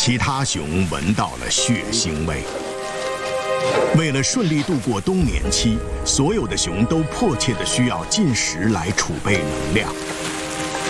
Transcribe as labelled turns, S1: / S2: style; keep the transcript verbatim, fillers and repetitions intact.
S1: 其他熊闻到了血腥味。为了顺利度过冬眠期，所有的熊都迫切地需要进食来储备能量。